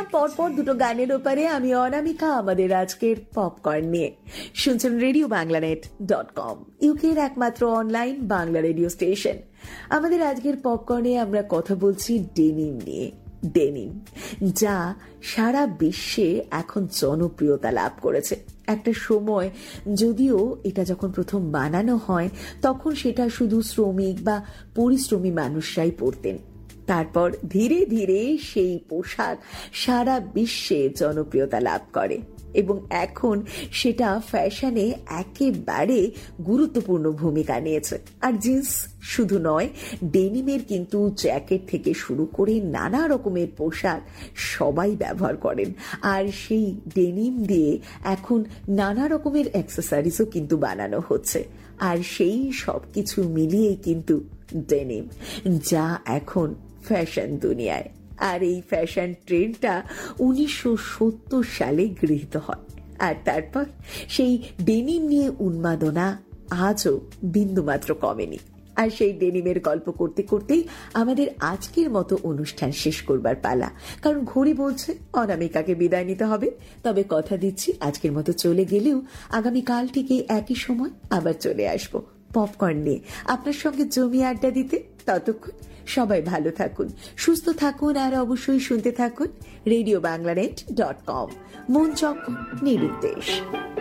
পরপর দুটো গানের ওপারে আমি অনামিকা আমাদের আজকের পপকর্ন নিয়ে শুনছেন RadioBanglaNet.com, ইউকের একমাত্র অনলাইন বাংলা রেডিও স্টেশন। আমাদের আজকের পপকর্নে আমরা কথা বলছি ডেনিম নিয়ে। ডেনিম, যা সারা বিশ্বে এখন জনপ্রিয়তা লাভ করেছে। একটা সময় যদিও এটা যখন প্রথম বানানো হয় তখন সেটা শুধু শ্রমিক বা পরিশ্রমী মানুষরাই পরতেন। তারপর ধীরে ধীরে সেই পোশাক সারা বিশ্বে জনপ্রিয়তা লাভ করে এবং এখন সেটা ফ্যাশনে একেবারে গুরুত্বপূর্ণ ভূমিকা নিয়েছে। আর জিন্স শুধু নয়, ডেনিমের কিন্তু জ্যাকেট থেকে শুরু করে নানা রকমের পোশাক সবাই ব্যবহার করেন। আর সেই ডেনিম দিয়ে এখন নানা রকমের অ্যাক্সেসরিজও কিন্তু বানানো হচ্ছে। আর সেই সব কিছু মিলিয়েই কিন্তু ডেনিম, যা এখন ফ্যাশন দুনিয়ায়। আর এই ফ্যাশন ট্রেন্ডটা 1970 সালে গৃহীত হয়। আর তারপর সেই ডেনিম নিয়ে উন্মাদনা আজও বিন্দুমাত্র কমেনি। আর সেই ডেনিমের গল্প করতে করতেই আমাদের আজকের মতো অনুষ্ঠান শেষ করবার পালা, কারণ ঘড়ি বলছে অনামিকাকে বিদায় নিতে হবে। তবে কথা দিচ্ছি, আজকের মতো চলে গেলেও আগামীকাল থেকে একই সময় আবার চলে আসবো পপকর্ন নিয়ে আপনার সঙ্গে জমিয়ে আড্ডা দিতে। ততক্ষণ সবাই ভালো থাকুন, সুস্থ থাকুন, আর অবশ্যই শুনতে থাকুন RadioBanglaNet.com, মন চক্র নিরুদ্দেশ।